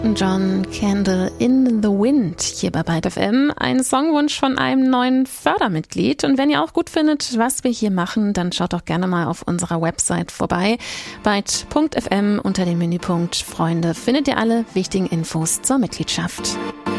John Candle in the Wind hier bei Byte FM. Ein Songwunsch von einem neuen Fördermitglied. Und wenn ihr auch gut findet, was wir hier machen, dann schaut doch gerne mal auf unserer Website vorbei. Byte.fm unter dem Menüpunkt Freunde findet ihr alle wichtigen Infos zur Mitgliedschaft.